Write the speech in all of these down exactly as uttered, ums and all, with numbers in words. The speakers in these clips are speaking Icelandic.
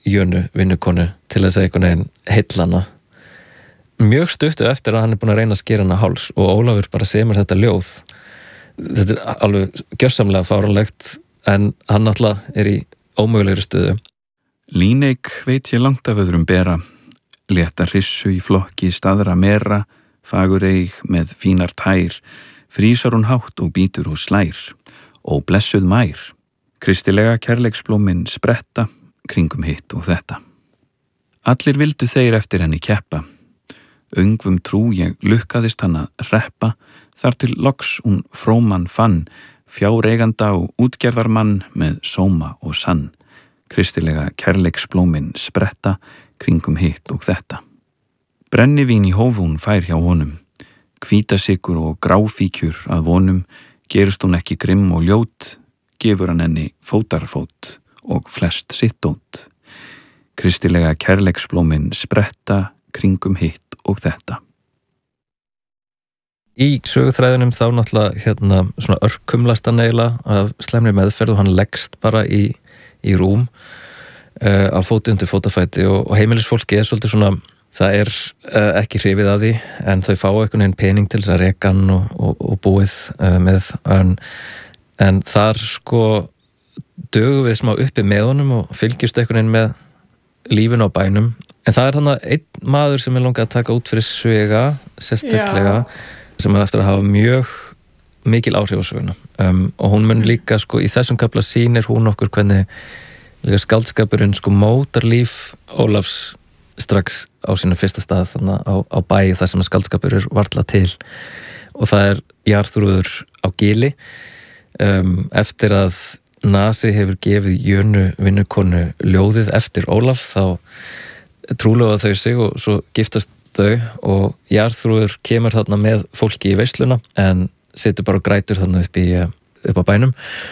Jönu vinnukonu til þess að einhvern veginn heillana mjög stuttu eftir að hann er búin að reyna að skera hana háls og Ólafur bara semur þetta ljóð. Þetta er alveg gjörsamlega fáránlegt en hann náttúrulega er í ómögulegri stöðu. Líneik veit ég langt af öðrum bera, létta hrissu í flokki staðra mera, fagur eig með fínar tær, frísar hún hátt og bítur og slær, og blessuð mær, kristilega kærleiksblómin spretta, kringum hitt og þetta. Allir vildu þeir eftir henni keppa, öngvum trú ég lukkaðist hann að reppa, þar til loks hún fróman fann, fjáreiganda og útgerðarmann með sóma og sann, kristilega kærleiksblómin spretta, kringum hitt og þetta. Brennivín í hófún fær hjá honum, hvítasykur og gráfíkjur að vonum, gerist hún ekki grimm og ljót, gefur hann henni fótarfót og flest sitt út. Kristilega kærleiksblómin spretta, kringum hitt og þetta. Í söguþræðunum þá náttúrulega hérna svona örkumlast hann eiginlega af slæmri meðferð og hann leggst bara í, í rúm uh, á fóti undir fótafæti og, og heimilisfólki er svolítið svona, það er uh, ekki hrifið af því en þau fá einhvern veginn pening til þess að reka hann og, og, og búið uh, með en, en þar sko dögum við smá uppi með honum og fylgjast einhvern veginn með lífinu á bænum en það er þannig einn maður sem er langað að taka út fyrir svega sérstaklega Já. Sem er eftir að hafa mjög mikil áhrif á söguna um, og hún mun líka sko í þessum kafla sýnir hún okkur hvernig líka skáldskapurinn sko mótar líf Ólafs strax á sínu fyrsta stað þannig á, á bæi þar sem skáldskapur er varla til og það er jarðrúður á Gili um, eftir að Nasi hefur gefið Jönu vinnukonu ljóðið eftir Ólaf þá trúlega þau sig og svo giftast þau og jarðrúður kemur þarna með fólki í veisluna en situr bara og grætur þarna upp, í, upp á bænum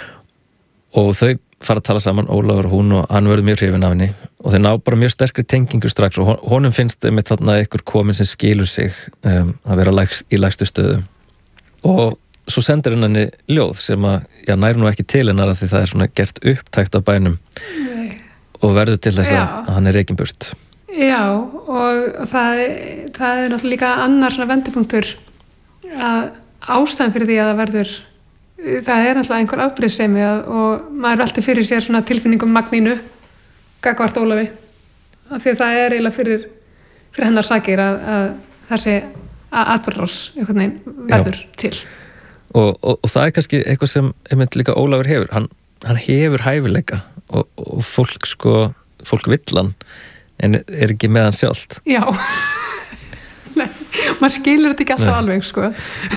og þau fara að tala saman, Ólafur og hún og hann verður mjög hrifinn af henni og þau ná bara mjög sterkri tengingu strax og honum finnst með þarna einhver komin sem skilur sig um, að vera lægst, í lægstu stöðu og svo sendir hann henni ljóð sem að, já, næri nú ekki til hennar því það er svona gert upptækt á bænum Nei. Og verður til þess að, að hann er rekinn burt. Já, og það, það er náttúrulega líka annar svona vendipunktur að ástæðan fyrir því að það verður, það er náttúrulega einhver afbrýðissemi og maður velti fyrir sér svona tilfinningum Magnínu, gagnvart Ólafi, af því að það er eiginlega fyrir, fyrir hennar sakir að, að þessi atburðarás einhvern veginn verður Já. Til. Og, og, og það er kannski eitthvað sem einmitt líka Ólafur hefur, hann, hann hefur hæfileika og, og fólk sko, fólk vill hann en er ekki með hann sjálft. Já, Nei, maður skilur þetta ekki alltaf Nei. Alveg, sko.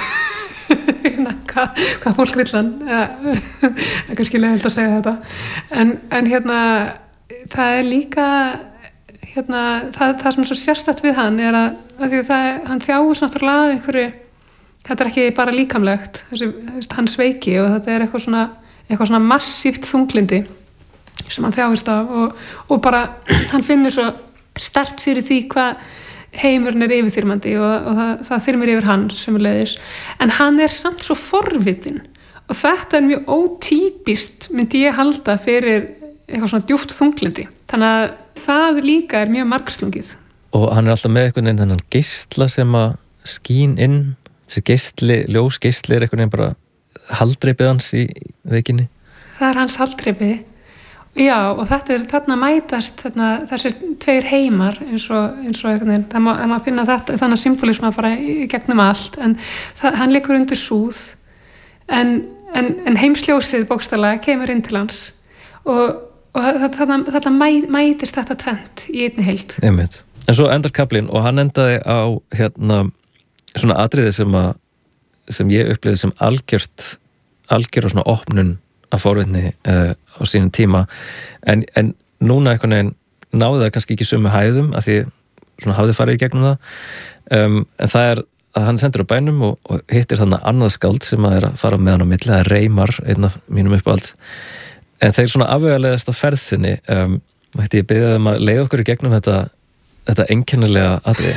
Hvað hva fólk vill hann, það er kannski leiðilegt að segja þetta. En, en hérna, það er líka, hérna, það, það sem er svo sérstætt við hann er að, að því að það, hann þjáist náttúrulega að einhverju, þetta er ekki bara líkamlegt, þessi, hann sveiki og þetta er eitthvað svona, eitthvað svona massíft þunglindi sem hann þjáist af og, og bara hann finnur svo sterkt fyrir því hvað heimurinn er yfirþyrmandi og, og það, það þyrmir yfir hann sömuleiðis en hann er samt svo forvitin og þetta er mjög ótípist myndi ég halda fyrir eitthvað svona djúpt þunglindi þannig að það líka er mjög margslungið og hann er alltaf með einhvern veginn þennan geisla sem að skín inn þessi geisli, ljós geisli er einhvern veginn bara haldreipið hans í veikinni það er hans haldreipi Já, og þetta er þarna mætast þarna, þessir tveir heimar eins og, eins og einhvern veginn, það má, það má finna þetta, þannig symbolisma bara í gegnum allt en það, hann liggur undir súð en, en, en heimsljósið bókstaflega kemur inn til hans og, og þetta, þetta mæ, mætist þetta tvent í einni heild Einmitt. En svo endar kaflinn og hann endaði á hérna svona atriði sem, að, sem ég upplifði sem algjört algjör og svona opnun að forvitni uh, á sínum tíma en, en núna einhvern veginn náði það kannski ekki sömu hæðum af því svona hafði farið í gegnum það um, en það er að hann sendur á bænum og, og hittir þarna annað skáld sem að er að fara með hann á milli, það er Reimar einn af mínum uppáhalds en þeir svona afvegalegast á ferðsinni um, og hætti ég beðið um að leiða okkur í gegnum þetta, þetta einkennilega atriði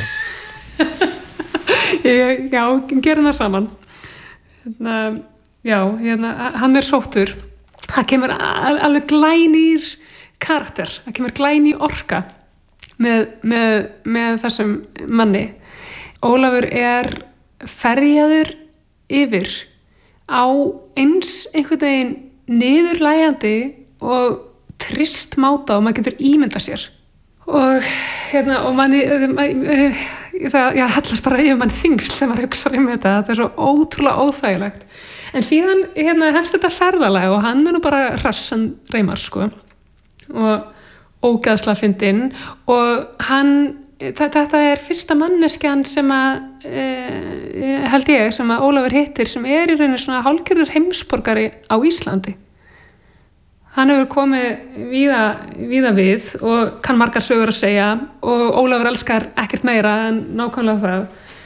Já, gerum það saman hérna Já, hérna, hann er sóttur. Það kemur alveg glænýr, karakter, það kemur glæný orka með, með, með þessum manni. Ólafur er ferjaður yfir á eins einhvern veginn niðurlægjandi og trist máta og maður getur ímyndað sér. Og hérna, og manni, það, já, hallast bara yfir manni þyngsl þegar maður hugsar um þetta, þetta er svo ótrúlega óþægilegt. En síðan, hérna, hefst þetta ferðalag og hann er nú bara hrassan Reimar, sko, og ógeðslega fyndinn og hann, þetta er fyrsta manneskjan sem að, e, held ég, sem að Ólafur hittir sem er í rauninni svona hálfgerður heimsborgari á Íslandi. Hann hefur komið víða, víða við og kann margar sögur að segja og Ólafur elskar ekkert meira en nákvæmlega það.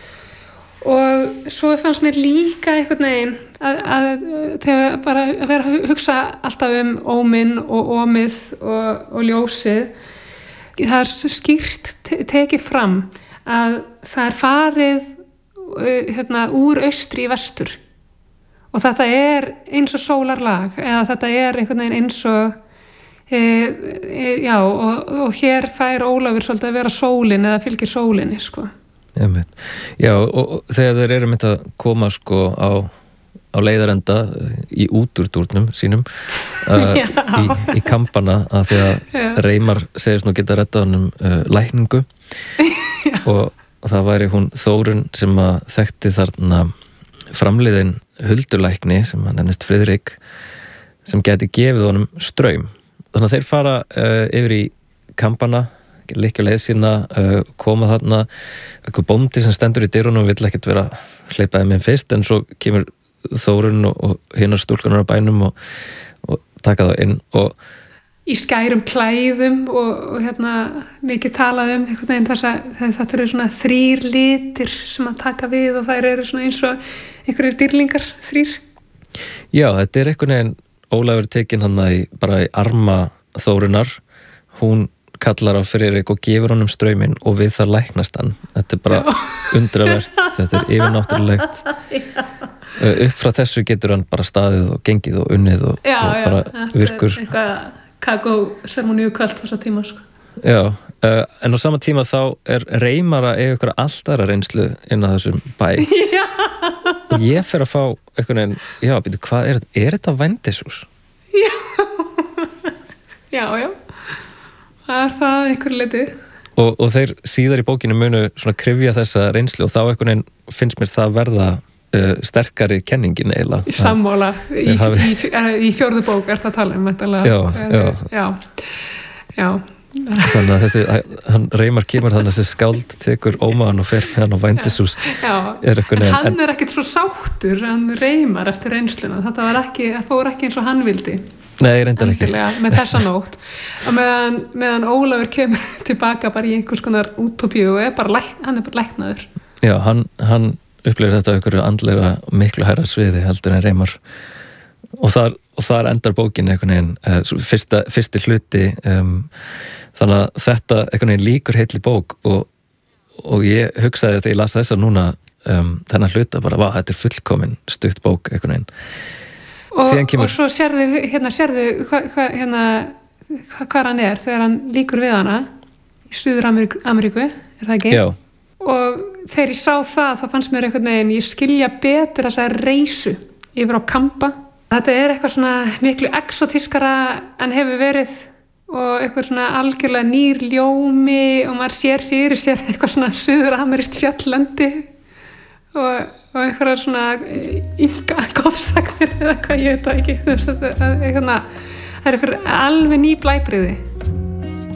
Og svo fannst mér líka einhvern veginn að, að þegar bara að vera að hugsa alltaf um óminn og ómið og, og ljósið. Það er skýrt tekið fram að það er farið hérna, úr austri í vestur. Og þetta er eins og sólarlag eða þetta er einhvern veginn eins og e, e, já og, og hér fær Ólafur svolítið að vera sólin eða fylgir sólinni sko. Já, já og, og þegar þeir eru mynd að koma sko á, á leiðarenda í útúrdúrnum sínum uh, í, í kampana að því að já. Reimar segist nú geta reddað hann um uh, lækningu og, og það væri hún Þórunn sem að þekkti þarna framliðin huldulækni sem hann nefnist Friðrik sem geti gefið honum straum. Þannig að þeir fara uh, yfir í kampana, liggja leið sína, uh, koma þarna eitthvað bóndi sem stendur í dyrunum og vill ekkert vera hleypaði með fyrst en svo kemur Þórunn og, og hinnar stúlkunar á bænum og, og taka þá inn og í skærum klæðum og, og hérna mikið talað um einhvern veginn þess að þetta eru svona þrýr litir sem að taka við og þær eru svona eins og einhverjir dýrlingar þrýr. Já, þetta er einhvern veginn Ólafur tekinn hann í, bara í arma Þórunnar, hún kallar á Friðrik og gefur honum strauminn og við það læknast hann. Þetta er bara Já. Undravert, þetta er yfirnáttúrulegt. Upp frá þessu getur hann bara staðið og gengið og unnið og, já, og bara já, virkur. Eitthvað kakó-sermoníu kvöld þessa tíma sko. Já, uh, en á sama tíma þá er Reimar að eiga ykkur allt aðra reynslu inn á þessum bæ. Já. Og ég fer að fá einhvern veginn, já, býtu, hvað er þetta? Er þetta vændishús? Já. Já, já. Það er það einhver leiti. Og, og þeir síðar í bókinu munu svona krifja þessa reynslu og þá einhvern veginn finnst mér það verða uh, sterkari kenningin eiginlega. Sammála. Í, hafi... í, í fjórðu bók er það að tala um þetta. Já, já. Já, já. Þannig að þessi, hann Reimar kemur þannig að þessi skáld tekur ómaðan og fer með hann á vændishús. Já, er en hann en... er ekkert svo sáttur, hann Reimar eftir reynsluna. Þetta var ekki, það fór ekki eins og hann vildi. Nei, reyndar ekki. Með þessa nótt. Og meðan, meðan Ólafur kemur tilbaka bara í einhvers konar útópíu og er bara læk, hann er bara læknaður. Já, hann, hann upplifir þetta á einhverju andlega miklu hærra sviði heldur en Reimar. Og þar, og þar endar bókin einhvern veginn, uh, fyrsta, fyrsti hluti, um, þannig að þetta einhvern veginn líkur heilli bók og, og ég hugsaði þegar ég las þessa núna um, þennan hluta bara, vá, þetta er fullkomin stutt bók einhvern veginn. Og, kemur... og svo sérðu, hérna, sérðu hvað hva, hérna, hva, hva hann er þegar hann líkur við hana í Suður-Ameríku, er það ekki? Já. Og þegar ég sá það, þá fannst mér einhvern veginn, ég skilja betur þessa reisu yfir á kampa. Þetta er eitthvað svona miklu exotískara en hefur verið og eitthvað svona algjörlega nýr ljómi og maður sér fyrir sér eitthvað svona suður-amerískt fjalllendi og, og eitthvað svona ynga góðsagnir eða eitthvað, ég veit það ekki. Það er eitthvað alveg ný blæbrigði